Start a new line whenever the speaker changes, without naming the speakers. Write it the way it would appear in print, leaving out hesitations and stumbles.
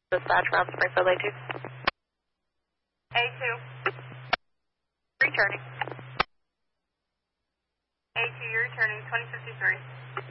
Dispatch, Rob Springfield A2.
A2.
Returning.
A2, you're returning 2053.